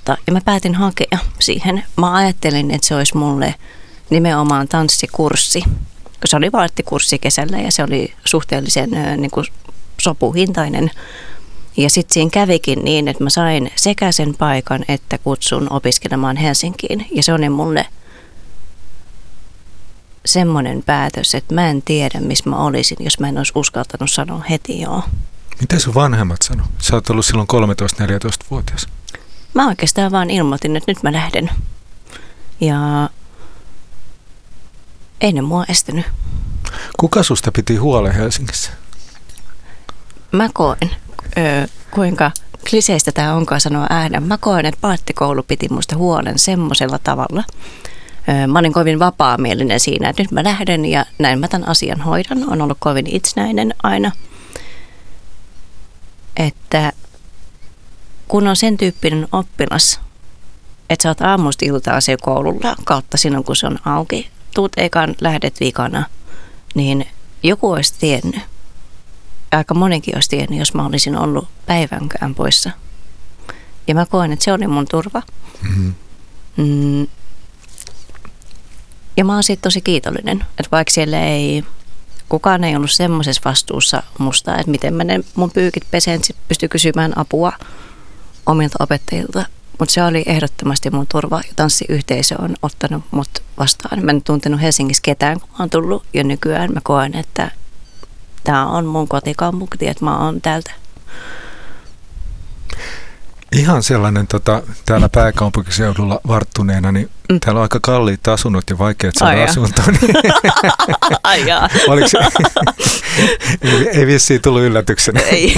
Ja mä päätin hakea siihen. Mä ajattelin, että se olisi mulle nimenomaan tanssikurssi, kun se oli valttikurssi kesällä ja se oli suhteellisen niin kuin sopuhintainen. Ja sitten siinä kävikin niin, että mä sain sekä sen paikan että kutsun opiskelemaan Helsinkiin. Ja se oli mulle semmoinen päätös, että mä en tiedä, missä mä olisin, jos mä en olisi uskaltanut sanoa heti joo. Miten sun vanhemmat sanoi? Sä oot ollut silloin 13-14-vuotias. Mä oikeastaan vaan ilmoitin, että nyt mä lähden. Ja ei ne mua estänyt. Kuka susta piti huolen Helsingissä? Mä koen, kuinka kliseistä tämä onkaan sanoa ääneen. Mä koen, että Baattikoulu piti musta huolen semmoisella tavalla. Mä olin kovin vapaamielinen siinä, että nyt mä lähden ja näin mä tämän asian hoidan. On ollut kovin itsenäinen aina. Että kun on sen tyyppinen oppilas, että sä oot aamusta iltaan siellä koululla kautta silloin, kun se on auki, tuut eikaan lähdet viikana, niin joku olisi tiennyt. Aika monikin olisi tiennyt, jos mä olisin ollut päivänkään poissa. Ja mä koen, että se oli mun turva. Mm-hmm. Ja mä oon siitä tosi kiitollinen, että vaikka siellä kukaan ei ollut semmoisessa vastuussa musta, että miten mä ne mun pyykit pesen, pystyi kysymään apua omilta opettajilta. Mutta se oli ehdottomasti mun turva ja tanssiyhteisö on ottanut mut vastaan. Mä en tuntenut Helsingissä ketään, kun mä oon tullut ja nykyään mä koen, että tää on mun kotikaupunki, että mä oon täältä. Ihan sellainen täällä pääkaupunkiseudulla varttuneena, niin täällä on aika kalliit asunnot ja vaikeat saada asuntoa. Ei vissiin tullut yllätyksenä. Ei.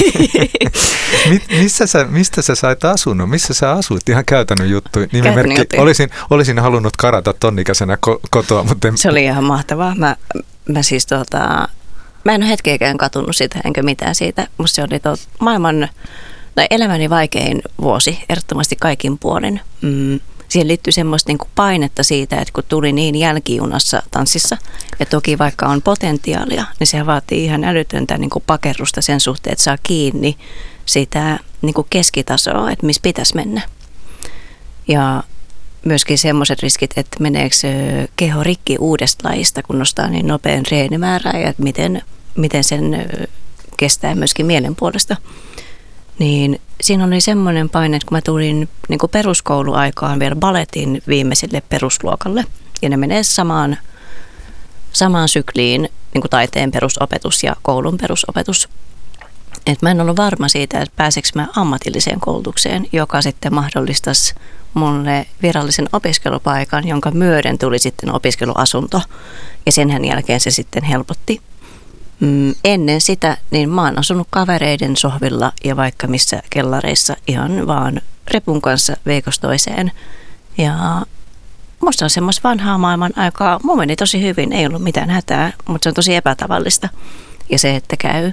Mistä sä sait asunnon? Missä sä asuit? Ihan käytännön juttu. Nimimerkki. Olisin halunnut karata tonnikäisenä kotoa, mutta se oli ihan mahtavaa. Mä siis mä en ole hetkeäkään katunut sitä enkä mitään siitä. Musta se oli maailman elämäni vaikein vuosi, ehdottomasti kaikin puolin. Siihen liittyy semmoista niinku painetta siitä, että kun tuli niin jälkijunassa tanssissa, ja toki vaikka on potentiaalia, niin se vaatii ihan älytöntä niinku pakerrusta sen suhteen, että saa kiinni sitä niinku keskitasoa, että missä pitäisi mennä. Ja myöskin semmoiset riskit, että meneekö keho rikki uudesta lajista, kun nostaa niin nopean treenimäärää, ja miten sen kestää myöskin mielen puolesta. Niin siinä oli semmoinen paine, että kun mä tulin niin kuin peruskouluaikaan vielä balletin viimeiselle perusluokalle, ja ne menee samaan sykliin, niin kuin taiteen perusopetus ja koulun perusopetus. Et mä en ollut varma siitä, että pääsekö mä ammatilliseen koulutukseen, joka sitten mahdollistaisi mulle virallisen opiskelupaikan, jonka myöden tuli sitten opiskeluasunto, ja senhän jälkeen se sitten helpotti. Ennen sitä, niin mä oon asunut kavereiden sohvilla ja vaikka missä kellareissa ihan vaan repun kanssa viikosta toiseen. Ja musta on semmoista vanhaa maailman aikaa. Mun meni tosi hyvin, ei ollut mitään hätää, mutta se on tosi epätavallista. Ja se, että käy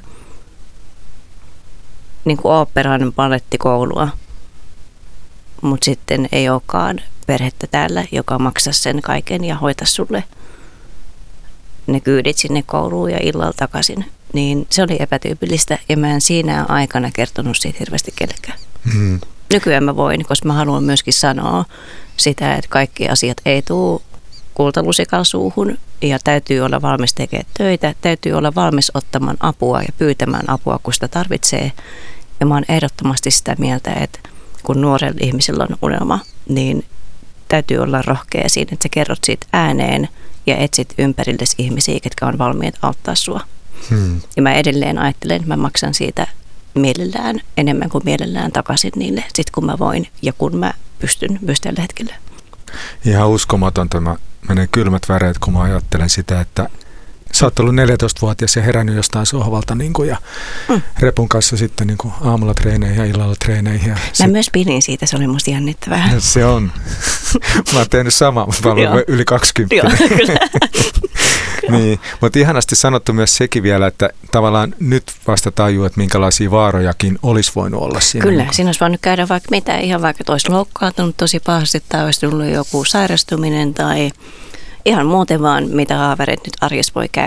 niin kuin oopperan ballettikoulua, mutta sitten ei olekaan perhettä täällä, joka maksaa sen kaiken ja hoitaa sulle ne kyydit sinne kouluun ja illalla takaisin, niin se oli epätyypillistä ja mä en siinä aikana kertonut siitä hirveästi kellekään. Nykyään mä voin, koska mä haluan myöskin sanoa sitä, että kaikki asiat ei tule kultalusikalla suuhun ja täytyy olla valmis tekemään töitä, täytyy olla valmis ottamaan apua ja pyytämään apua, kun sitä tarvitsee. Ja mä oon ehdottomasti sitä mieltä, että kun nuorella ihmisellä on unelma, niin täytyy olla rohkea siinä, että sä kerrot siitä ääneen ja etsit ympärillesi ihmisiä, ketkä on valmiit auttaa sua. Ja mä edelleen ajattelen, että mä maksan siitä mielellään enemmän kuin mielellään takaisin niille, sit kun mä voin ja kun mä pystyn myös tällä hetkellä. Ihan uskomatonta. Mä menen kylmät väreet, kun mä ajattelen sitä, että sä oot ollut 14-vuotias ja herännyt jostain sohvalta niin kuin, ja repun kanssa sitten niin kuin aamulla treeneihin ja illalla treeneihin. Mä myös pidin siitä, se oli musta jännittävää. Se on. Mä oon tehnyt samaa, mutta mä olen yli 20. Joo, kyllä. Niin, mutta ihanasti sanottu myös sekin vielä, että tavallaan nyt vasta tajuu, että minkälaisia vaarojakin olisi voinut olla siinä. Kyllä, siinä olisi voinut käydä vaikka mitä, ihan vaikka olisi loukkaantunut tosi pahasti tai olisi tullut joku sairastuminen tai ihan muuten vaan, mitä haavereet nyt arjessa voi käydä,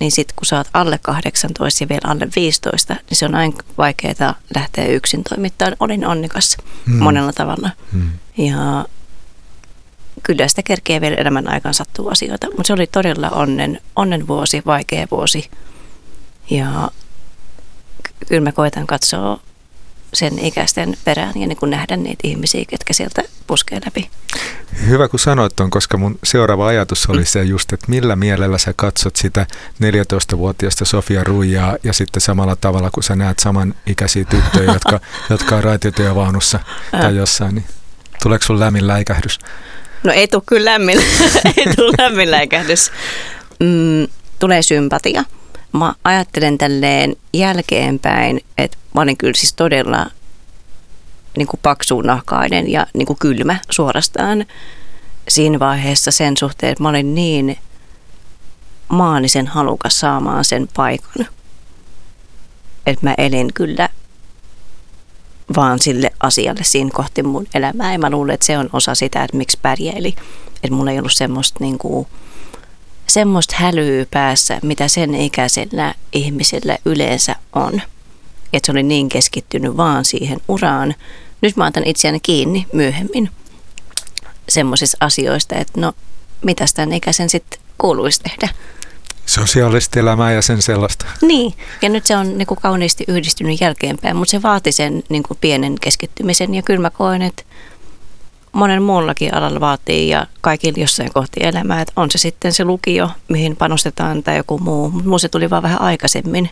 niin sitten kun sä oot alle 18 ja vielä alle 15, niin se on aina vaikeaa lähteä yksin toimittamaan. Olin onnekas monella tavalla. Ja kyllä sitä kerkee vielä elämän aikaan sattuu asioita, mutta se oli todella onnen vuosi, vaikea vuosi. Ja kyllä mä koitan katsoa sen ikäisten perään ja niin kuin nähdä niitä ihmisiä, ketkä sieltä puskee läpi. Hyvä kun sanoit ton, koska mun seuraava ajatus oli se just, että millä mielellä sä katsot sitä 14-vuotiaista Sofia Ruijaa ja sitten samalla tavalla, kun sä näet samanikäisiä tyttöjä, jotka on raitiotyövaunussa tai jossain, niin tuleeko sun lämmin läikähdys? No ei tule kyllä lämmin läikähdys. Tulee sympatia. Mä ajattelen tälleen jälkeenpäin, että mä olin kyllä siis todella niin kuin paksuunahkainen ja niin kuin kylmä suorastaan siinä vaiheessa sen suhteen, että mä olin niin maanisen halukas saamaan sen paikan, että mä elin kyllä vaan sille asialle siinä kohti mun elämää. Ja mä luulen, että se on osa sitä, että miksi pärjäili. Että mulla ei ollut semmoista hälyä päässä, mitä sen ikäisellä ihmisellä yleensä on. Että se oli niin keskittynyt vaan siihen uraan. Nyt mä otan itseäni kiinni myöhemmin semmoisista asioista, että no, mitäs tämän ikäisen sitten kuuluisi tehdä. Sosiaalista elämää ja sen sellaista. Niin, ja nyt se on niin kuin kauniisti yhdistynyt jälkeenpäin, mutta se vaati sen niin kuin pienen keskittymisen. Ja kyllä mä koen, että monen muullakin alalla vaatii ja kaikilla jossain kohti elämää, että on se sitten se lukio, mihin panostetaan tai joku muu. Mutta mulla se tuli vaan vähän aikaisemmin.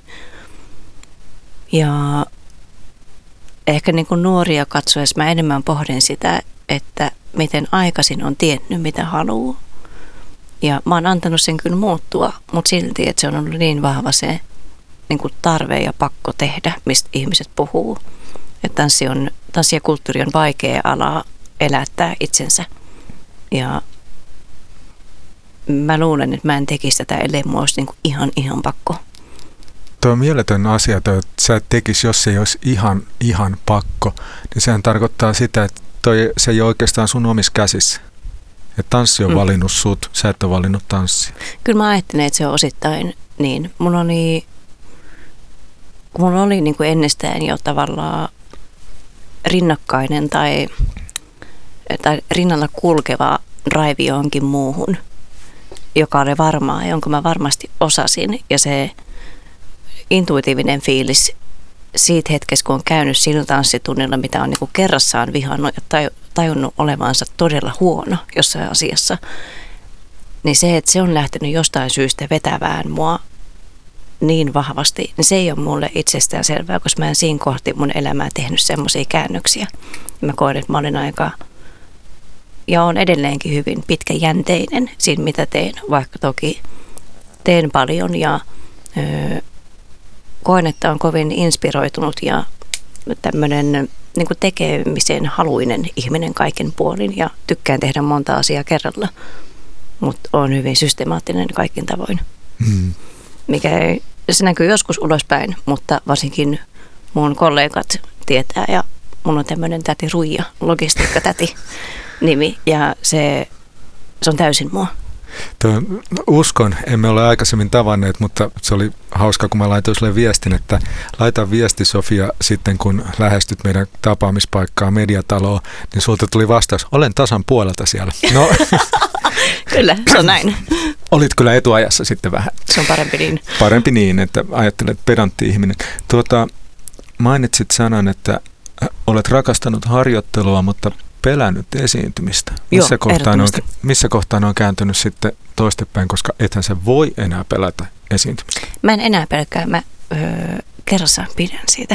Ja ehkä niin kuin nuoria katsoessa mä enemmän pohdin sitä, että miten aikaisin on tiennyt, mitä haluaa. Ja mä oon antanut sen kyllä muuttua, mutta silti, että se on ollut niin vahva se niin kuin tarve ja pakko tehdä, mistä ihmiset puhuu. Että tanssi ja kulttuuri on vaikea ala elättää itsensä. Ja mä luulen, että mä en tekisi tätä, ellei mua olisi niin kuin ihan pakko. Tuo on mieletön asia, että sä et tekisi, jos se ei olisi ihan pakko. Niin sehän tarkoittaa sitä, että se ei ole oikeastaan sun omissa käsissä. Että tanssi on valinnut sut, sä et ole valinnut tanssia. Kyllä mä ajattelen, että se on osittain niin. Mulla oli niin kuin ennestään jo tavallaan rinnakkainen tai rinnalla kulkeva drive johonkin muuhun, joka oli varmaa, jonka mä varmasti osasin. Ja se intuitiivinen fiilis siitä hetkessä, kun on käynyt sillä tanssitunnilla, mitä on niin kuin kerrassaan vihannut ja tajunnut olevansa todella huono jossain asiassa, niin se, että se on lähtenyt jostain syystä vetävään mua niin vahvasti, niin se ei ole mulle itsestään selvää, koska mä en siinä kohti mun elämää tehnyt semmoisia käännöksiä. Mä koen, että mä olin aika, ja on edelleenkin hyvin pitkäjänteinen siinä, mitä teen, vaikka toki teen paljon ja koen, että on kovin inspiroitunut ja tämmöinen niin kuin tekemisen haluinen ihminen kaiken puolin ja tykkään tehdä monta asiaa kerralla, mutta on hyvin systemaattinen kaikin tavoin. Mikä se näkyy joskus ulospäin, mutta varsinkin mun kollegat tietää ja mun on tämmöinen täti Ruija, logistiikkatäti nimi ja se on täysin mua. Uskon, emme ole aikaisemmin tavanneet, mutta se oli hauska, kun mä laitoin sulle viestin, että laita viesti Sofia sitten, kun lähestyt meidän tapaamispaikkaa Mediataloa, niin sulta tuli vastaus, olen tasan puolelta siellä. No, kyllä, se on näin. Olit kyllä etuajassa sitten vähän. Se on parempi niin. Parempi niin, että ajattelet pedantti ihminen. Mainitsit sanan, että olet rakastanut harjoittelua, mutta pelännyt esiintymistä. Missä kohtaan on kääntynyt sitten toistepäin, koska ethän se voi enää pelätä esiintymistä? Mä en enää pelkää. Mä kerrassaan pidän siitä.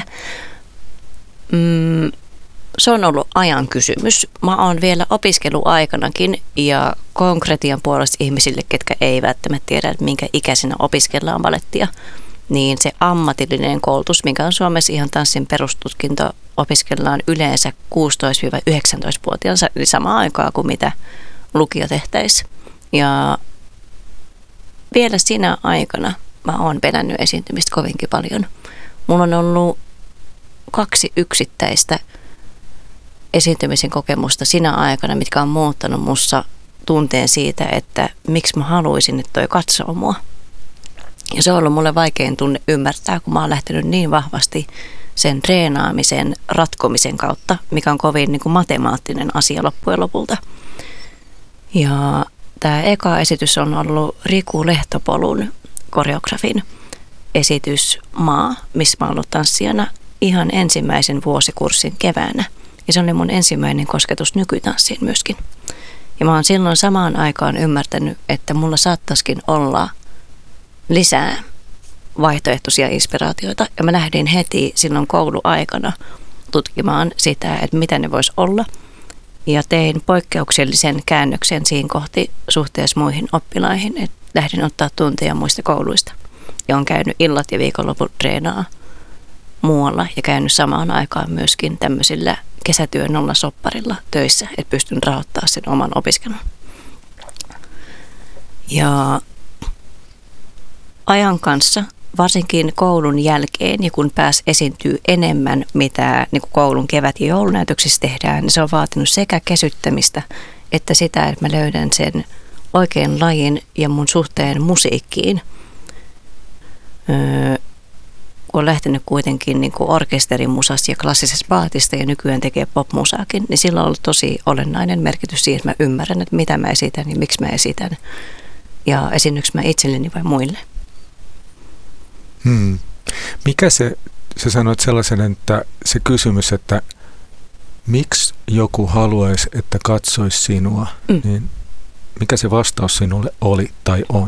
Se on ollut ajan kysymys. Mä oon vielä opiskeluaikanakin ja konkretian puolesta ihmisille, ketkä ei välttämättä tiedä, että minkä ikäisenä opiskellaan balettia, niin se ammatillinen koulutus, mikä on Suomessa ihan tanssin perustutkinto, opiskellaan yleensä 16-19-vuotiaana, eli samaan aikaa kuin mitä lukio tehtäisiin. Ja vielä siinä aikana mä oon pelännyt esiintymistä kovinkin paljon. Mulla on ollut 2 yksittäistä esiintymisen kokemusta sinä aikana, mitkä on muuttanut mussa tunteen siitä, että miksi mä haluaisin, että toi katsoo mua. Ja se on ollut mulle vaikein tunne ymmärtää, kun mä oon lähtenyt niin vahvasti sen treenaamisen, ratkomisen kautta, mikä on kovin niin kuin matemaattinen asia loppujen lopulta. Ja tämä eka esitys on ollut Riku Lehtopolun koreografin esitys Maa, missä mä oon ollut tanssijana ihan ensimmäisen vuosikurssin keväänä. Ja se oli mun ensimmäinen kosketus nykytanssiin myöskin. Ja mä oon silloin samaan aikaan ymmärtänyt, että mulla saattaisikin olla lisää vaihtoehtoisia inspiraatioita. Ja mä lähdin heti silloin kouluaikana tutkimaan sitä, että mitä ne vois olla. Ja tein poikkeuksellisen käännöksen siinä kohti suhteessa muihin oppilaihin, että lähdin ottaa tunteja muista kouluista. Ja olen käynyt illat ja viikonloput treenaa muualla ja käynyt samaan aikaan myöskin tämmöisillä kesätyön nollasopparilla töissä, että pystyn rahoittamaan sen oman opiskelun. Ja ajan kanssa, varsinkin koulun jälkeen, ja kun pääsi esiintyy enemmän, mitä niin kuin koulun kevät- ja joulunäytöksissä tehdään, niin se on vaatinut sekä kesyttämistä, että sitä, että mä löydän sen oikean lajin ja mun suhteen musiikkiin. Kun on lähtenyt kuitenkin niin kuin orkesterimusasta ja klassisesta baatista ja nykyään tekee popmusaakin, niin sillä on ollut tosi olennainen merkitys siihen, että mä ymmärrän, että mitä mä esitän ja miksi mä esitän. Ja esiinnyks mä itselleni vai muille. Mikä sä sanoit sellaisen, että se kysymys, että miksi joku haluaisi, että katsoisi sinua, niin mikä se vastaus sinulle oli tai on?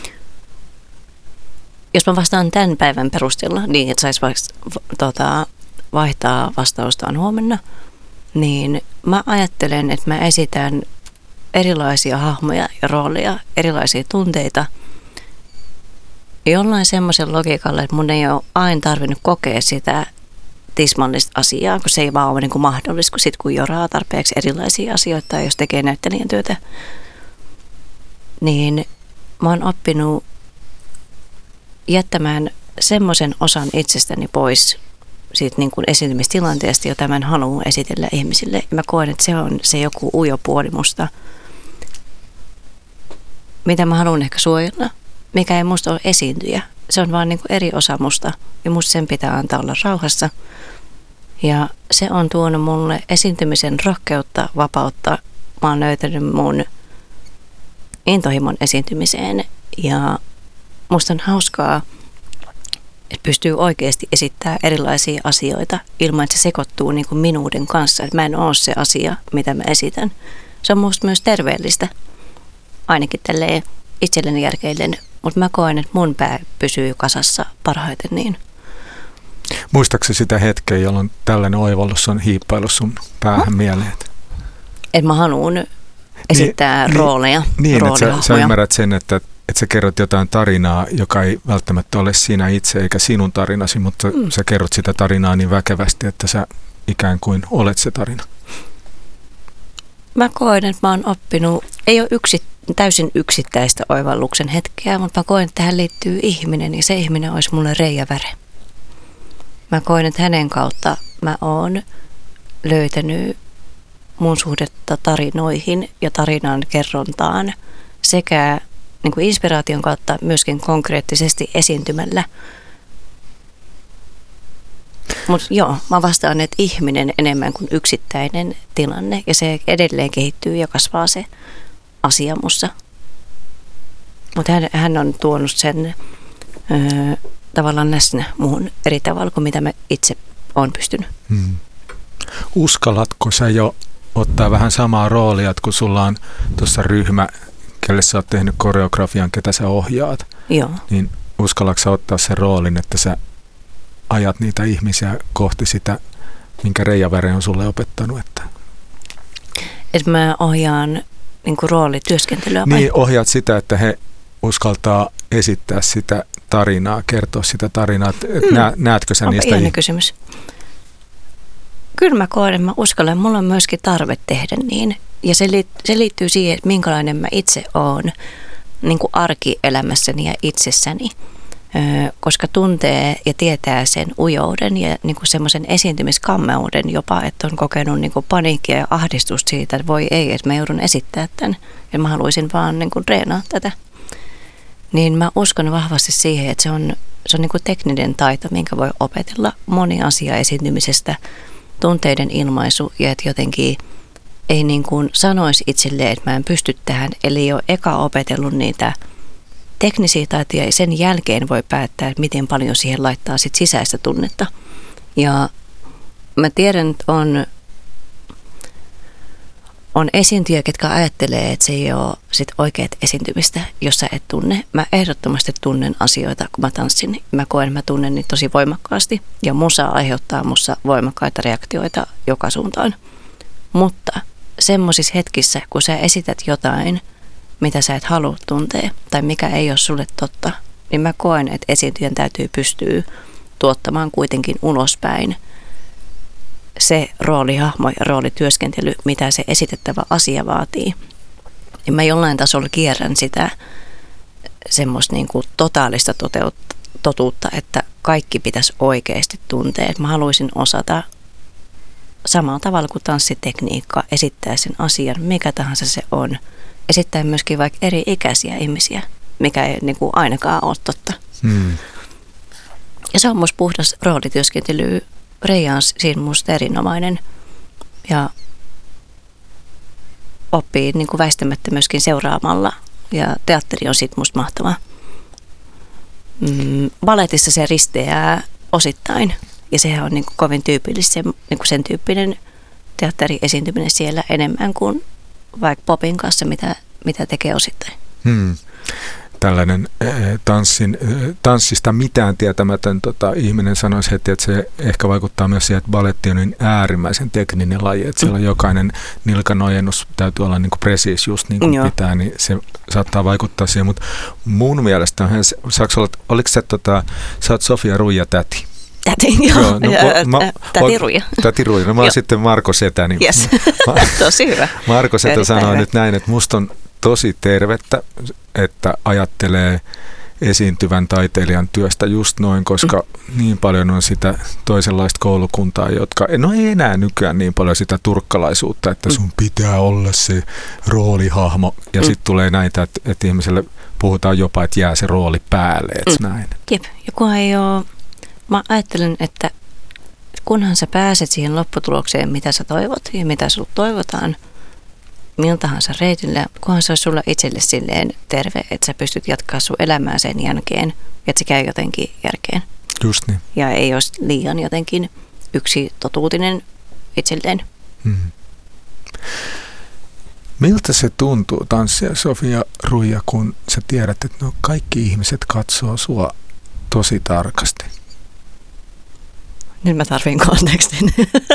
Jos mä vastaan tämän päivän perusteella niin, että saisi vaihtaa vastaustaan huomenna, niin mä ajattelen, että mä esitän erilaisia hahmoja ja rooleja, erilaisia tunteita jollain semmoisen logiikalla, että mun ei ole aina tarvinnut kokea sitä tismallista asiaa, kun se ei vaan ole niin kuin mahdollista, kun sit kun joraa tarpeeksi erilaisia asioita tai jos tekee näyttelijän työtä, niin mä oon oppinut jättämään semmoisen osan itsestäni pois siitä niin kuin esiintymistilanteesta, jota mä en halua esitellä ihmisille. Ja mä koen, että se on se joku ujo puoli musta, mitä mä haluan ehkä suojella, mikä ei musta ole esiintyjä. Se on vaan niin kuin eri osa musta ja musta sen pitää antaa olla rauhassa. Ja se on tuonut mulle esiintymisen rohkeutta, vapautta. Mä oon löytänyt mun intohimon esiintymiseen ja musta on hauskaa, että pystyy oikeasti esittämään erilaisia asioita ilman, että se sekoittuu niin kuin minuuden kanssa. Että mä en ole se asia, mitä mä esitän. Se on musta myös terveellistä, ainakin tälleen itselleni järkeillen, mutta mä koen, että mun pää pysyy kasassa parhaiten niin. Muistaakseni sitä hetkeä, jolloin tällainen oivallus on hiippaillut sun päähän mieleen? Että mä haluan esittää rooleja, niin, että sä ymmärrät sen, että sä kerrot jotain tarinaa, joka ei välttämättä ole sinä itse eikä sinun tarinasi, mutta sä kerrot sitä tarinaa niin väkevästi, että sä ikään kuin olet se tarina. Mä koen, että mä oon oppinut, ei ole täysin yksittäistä oivalluksen hetkeä, mutta mä koen, että tähän liittyy ihminen ja se ihminen olisi mulle Reija Väre. Mä koen, että hänen kautta mä oon löytänyt mun suhdetta tarinoihin ja tarinan kerrontaan sekä niin kuin inspiraation kautta myöskin konkreettisesti esiintymällä. Mutta joo, mä vastaan, että ihminen enemmän kuin yksittäinen tilanne ja se edelleen kehittyy ja kasvaa se asia musta. Mutta hän on tuonut sen tavallaan läsnä muun eri tavalla kuin mitä mä itse olen pystynyt. Uskallatko sä jo ottaa vähän samaa roolia, kun sulla on tuossa ryhmä, kelle sä oot tehnyt koreografian, ketä sä ohjaat? Joo. Niin uskallatko sä ottaa sen roolin, että sä ajat niitä ihmisiä kohti sitä, minkä Reija Väre on sulle opettanut? Että mä ohjaan niin kuin roolityöskentelyä vai? Niin, ohjaat sitä, että he uskaltaa esittää sitä tarinaa, kertoa sitä tarinaa. Näetkö sä niistä? Onpa kysymys. Kyllä mä koen, että mä uskallan. Mulla on myöskin tarve tehdä niin. Ja se liittyy siihen, että minkälainen mä itse oon niin kuin arkielämässäni ja itsessäni. Koska tuntee ja tietää sen ujouden ja niin kuin semmoisen esiintymiskammeuden jopa, että on kokenut niin kuin paniikkia ja ahdistusta siitä, että voi ei, että mä joudun esittämään tämän. Ja mä haluaisin vaan niin kuin treenaa tätä. niin mä uskon vahvasti siihen, että se on niin kuin tekninen taito, minkä voi opetella moni asia esiintymisestä, tunteiden ilmaisu ja että jotenkin ei niin kuin sanoisi itselleen, että mä en pysty tähän, eli ei ole eka opetellut niitä teknisiä taitoja ja sen jälkeen voi päättää, että miten paljon siihen laittaa sit sisäistä tunnetta. Ja mä tiedän, että on esiintyjä, ketkä ajattelee, että se ei ole sit oikeat esiintymistä, jos sä et tunne. Mä ehdottomasti tunnen asioita, kun mä tanssin. Mä koen, että mä tunnen niitä tosi voimakkaasti. Ja musa aiheuttaa mussa voimakkaita reaktioita joka suuntaan. Mutta semmoisissa hetkissä, kun sä esität jotain, mitä sä et halua tuntea, tai mikä ei ole sulle totta, niin mä koen, että esiintyjän täytyy pystyä tuottamaan kuitenkin ulospäin se roolihahmo ja roolityöskentely, mitä se esitettävä asia vaatii. Ja mä jollain tasolla kierrän sitä semmoista niin kuin totaalista totuutta, että kaikki pitäisi oikeasti tuntea. Että mä haluaisin osata samalla tavalla kuin tanssitekniikka esittää sen asian, mikä tahansa se on. Esittää myöskin vaikka eri ikäisiä ihmisiä, mikä ei niin kuin ainakaan ole totta. Ja se on musta puhdas roolityöskentely. Reija on siinä musta erinomainen ja oppii niin kuin väistämättä myöskin seuraamalla ja teatteri on siitä musta mahtavaa. Balletissa se risteää osittain ja sehän on niin kuin kovin tyypillistä niin kuin sen tyyppinen teatteriesiintyminen siellä enemmän kuin vaikka popin kanssa, mitä tekee osittain. Tällainen tanssista mitään tietämätön ihminen sanoisi heti, että se ehkä vaikuttaa myös siihen, että balletti on niin äärimmäisen tekninen laji, että siellä jokainen nilkanojennus täytyy olla niin kuin presiis just niin kuin pitää, niin se saattaa vaikuttaa siihen, mutta mun mielestä oliko se, sä oot Sofia Ruija täti? Täti, joo. Täti Ruija. Täti Ruija, mä oon sitten Marko Setä. Niin yes. Tosi hyvä. Marko Setä sanoi nyt näin, että musta on tosi tervettä, että ajattelee esiintyvän taiteilijan työstä just noin, koska niin paljon on sitä toisenlaista koulukuntaa, jotka, no ei enää nykyään niin paljon sitä turkkalaisuutta, että sun pitää olla se roolihahmo ja sitten tulee näitä, että ihmiselle puhutaan jopa, että jää se rooli päälle, että näin. Jep, ja kun ei ole, mä ajattelen, että kunhan sä pääset siihen lopputulokseen, mitä sä toivot ja mitä sulta toivotaan, miltahansa reitillä, kunhan se olisi sulla itselle silleen terve, että sä pystyt jatkaa sun elämää sen jälkeen, että se käy jotenkin järkeen. Just niin. Ja ei olisi liian jotenkin yksi totuutinen itselleen. Miltä se tuntuu tanssia, Sofia Ruija, kun sä tiedät, että no kaikki ihmiset katsoo sua tosi tarkasti? Nyt mä tarvin kontekstin.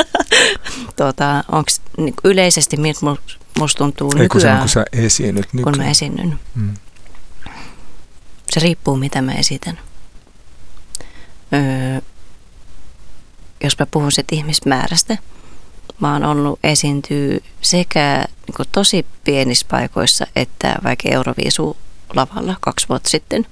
Onko niin yleisesti, miltä musta tuntuu nykyään? Kun sä esiinnyt nykyään. Kun mä esiinnyn. Se riippuu, mitä mä esitän. Jos mä puhun sit ihmismäärästä, mä oon ollut esiintyä sekä niin tosi pienissä paikoissa, että vaikka Euroviisu-lavalla 2 vuotta sitten.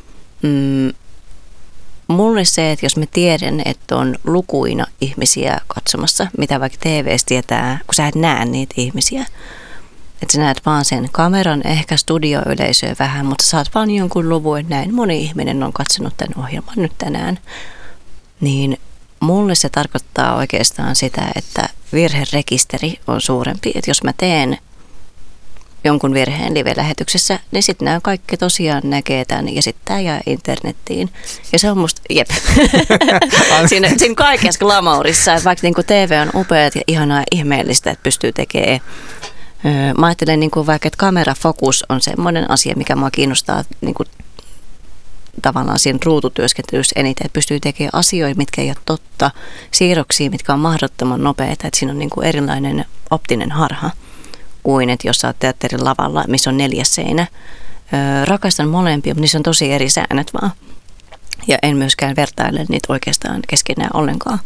Mulle se, että jos mä tiedän, että on lukuina ihmisiä katsomassa, mitä vaikka TV:ssä tietää, kun sä et näe niitä ihmisiä, että sä näet vaan sen kameran, ehkä studioyleisöä vähän, mutta saat vaan jonkun luvun, että näin moni ihminen on katsonut tämän ohjelman nyt tänään, niin mulle se tarkoittaa oikeastaan sitä, että virherekisteri on suurempi, että jos mä teen jonkun virheen live-lähetyksessä, niin sitten nämä kaikki tosiaan näkee tämän ja sitten tämä jää internettiin. Ja se on musta, jep, siinä kaikessa glamourissa, että vaikka niinku TV on upeat ja ihanaa ja ihmeellistä, että pystyy tekemään. Mä ajattelen niinku vaikka, että kamerafokus on semmoinen asia, mikä mua kiinnostaa niinku tavallaan siinä ruututyöskentelyssä eniten, että pystyy tekemään asioita, mitkä ei ole totta, siirroksia, mitkä on mahdottoman nopeita, että siinä on niinku erilainen optinen harha kuin että jos sä oot teatterin lavalla, missä on 4 seinä. Rakastan molempia, mutta niissä on tosi eri säännöt vaan. Ja en myöskään vertaile niitä oikeastaan keskenään ollenkaan.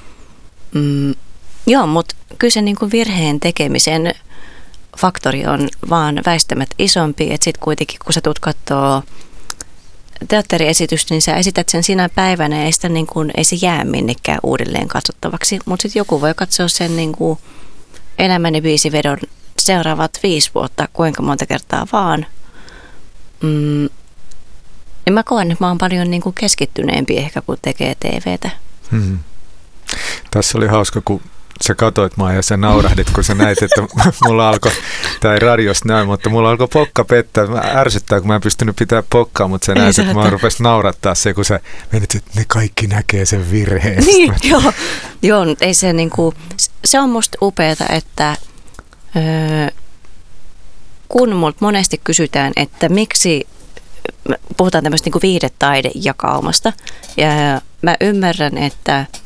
Joo, mutta kyllä se niin kuin virheen tekemisen faktori on vaan väistämättä isompi. Että sitten kuitenkin, kun sä tulet katsoo teatteriesitystä, niin sä esität sen sinä päivänä ja sitä niin kuin, ei se jää minnekään uudelleen katsottavaksi. Mutta sitten joku voi katsoa sen niin kuin elämäni biisivedon seuraavat 5 vuotta, kuinka monta kertaa vaan. Ja mä koen, että mä oon paljon niin kuin keskittyneempi ehkä, kun tekee TVtä. Tässä oli hauska, kun sä katsoit mua ja sä naurahdit, kun sä näit, että mulla alkoi, tää ei radiosta näy, mutta mulla alkoi pokka pettää. Mä ärsyttää, kun mä en pystynyt pitää pokkaa, mutta sä näit, että mä rupesin naurattaa se, kun sä menit, että ne kaikki näkee sen virheen. Niin, joo, ei se niinku, se on musta upeata, että kun multa monesti kysytään, että miksi, puhutaan tämmöistä niinku viihdetaidejakaumasta, ja mä ymmärrän, että